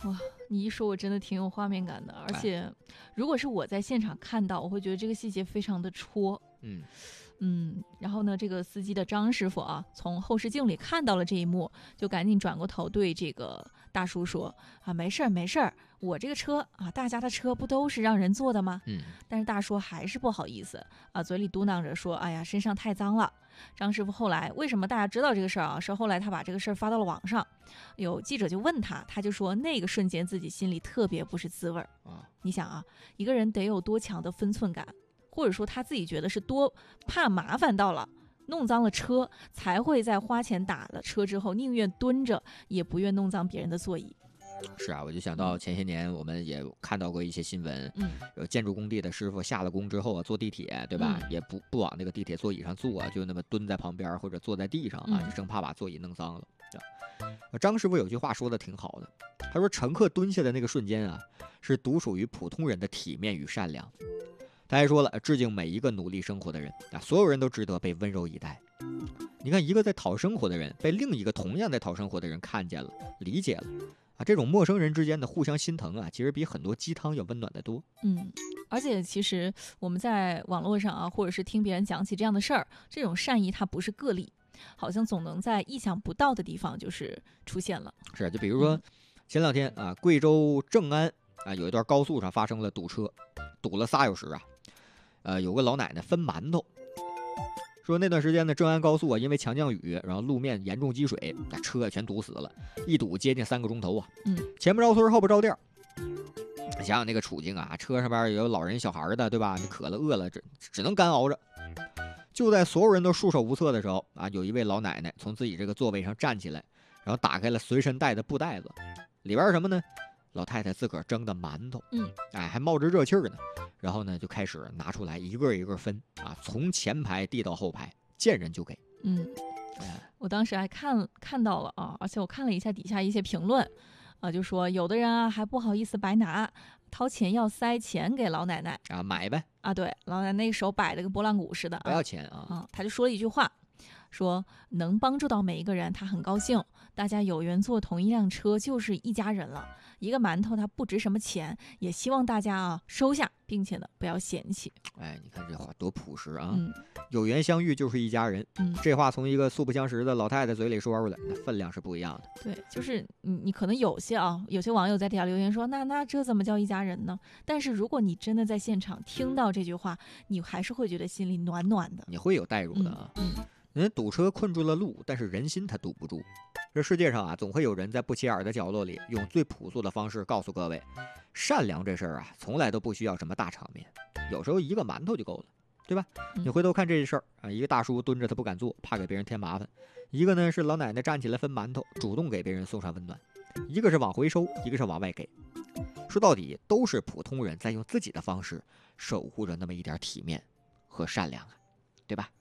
哇，你一说，我真的挺有画面感的。而且，如果是我在现场看到，我会觉得这个细节非常的戳。然后呢，这个司机的张师傅啊，从后视镜里看到了这一幕，就赶紧转过头对这个大叔说：“啊，没事儿，没事儿，我这个车啊，大家的车不都是让人坐的吗？”但是大叔还是不好意思啊，嘴里嘟囔着说：“哎呀，身上太脏了。”张师傅后来为什么大家知道这个事儿啊？是后来他把这个事儿发到了网上，有记者就问他，他就说那个瞬间自己心里特别不是滋味儿啊。你想啊，一个人得有多强的分寸感？或者说他自己觉得是多怕麻烦到了，弄脏了车，才会在花钱打了车之后，宁愿蹲着也不愿弄脏别人的座椅。 是啊，我就想到前些年我们也看到过一些新闻，有建筑工地的师傅下了工之后啊，坐地铁，对吧？也不往那个地铁座椅上坐啊，就那么蹲在旁边或者坐在地上啊，就生怕把座椅弄脏了。张师傅有句话说的挺好的，他说乘客蹲下的那个瞬间啊，是独属于普通人的体面与善良。他还说了，致敬每一个努力生活的人啊，所有人都值得被温柔以待。你看，一个在讨生活的人被另一个同样在讨生活的人看见了、理解了啊，这种陌生人之间的互相心疼啊，其实比很多鸡汤要温暖得多。 而且其实我们在网络上啊，或者是听别人讲起这样的事儿，这种善意它不是个例，好像总能在意想不到的地方就是出现了。 是，就比如说前两天啊，贵州正安啊有一段高速上发生了堵车，堵了3小时啊。有个老奶奶分馒头，说那段时间呢，正安高速啊，因为强降雨，然后路面严重积水，那车也全堵死了，一堵接近3个钟头啊。前不着村后不着店，想想那个处境啊，车上边有老人小孩的，对吧？你渴了饿了，只能干熬着。就在所有人都束手无策的时候啊，有一位老奶奶从自己这个座位上站起来，然后打开了随身带的布袋子，里边是什么呢？老太太自个儿蒸的馒头，还冒着热气呢。然后呢，就开始拿出来一个一个分啊，从前排递到后排，见人就给。 我当时还看到了啊，而且我看了一下底下一些评论啊，就说有的人啊还不好意思白拿，掏钱要塞钱给老奶奶啊，买呗啊，对，老奶奶手摆的跟拨浪鼓似的， 不要钱啊。 他就说了一句话。说能帮助到每一个人，他很高兴。大家有缘坐同一辆车，就是一家人了。一个馒头它不值什么钱，也希望大家啊收下，并且呢不要嫌弃。 你看这话多朴实啊！有缘相遇就是一家人。这话从一个素不相识的老太太嘴里说出来，那分量是不一样的。 对，就是你可能有些网友在底下留言说，那这怎么叫一家人呢？但是如果你真的在现场听到这句话，你还是会觉得心里暖暖的， 你会有代入的啊。人堵车困住了路，但是人心他堵不住。这世界上啊，总会有人在不起眼的角落里，用最朴素的方式告诉各位，善良这事儿啊，从来都不需要什么大场面，有时候一个馒头就够了，对吧？你回头看这事儿啊，一个大叔蹲着他不敢坐，怕给别人添麻烦；一个呢是老奶奶站起来分馒头，主动给别人送上温暖；一个是往回收，一个是往外给。说到底，都是普通人在用自己的方式守护着那么一点体面和善良啊，对吧？